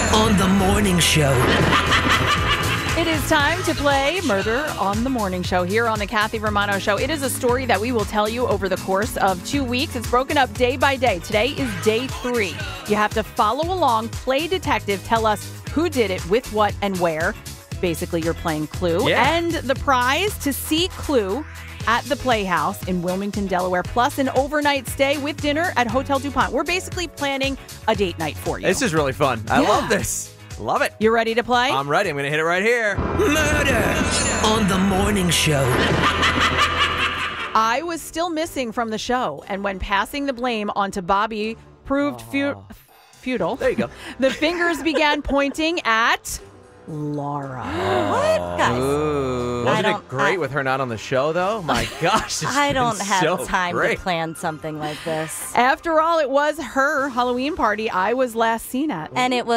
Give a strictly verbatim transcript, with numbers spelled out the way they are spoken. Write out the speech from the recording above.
on the morning show. It is time to play Murder on the Morning Show here on the Kathy Romano Show. It is a story that we will tell you over the course of two weeks. It's broken up day by day. Today is day three. You have to follow along, play detective, tell us who did it, with what, and where. Basically, you're playing Clue. Yeah. And the prize to see Clue at the Playhouse in Wilmington, Delaware, plus an overnight stay with dinner at Hotel DuPont. We're basically planning a date night for you. This is really fun. I Yeah. love this. Love it. You ready to play? I'm ready. I'm going to hit it right here. Murder on the morning show. I was still missing from the show, and when passing the blame onto Bobby proved fu- futile, There you go. the fingers began pointing at Laura. What, guys? Ooh. I Wasn't don't- it great I- with her not on the show, though? My gosh. it's I don't been have so time great. to plan something like this. After all, it was her Halloween party I was last seen at. And it was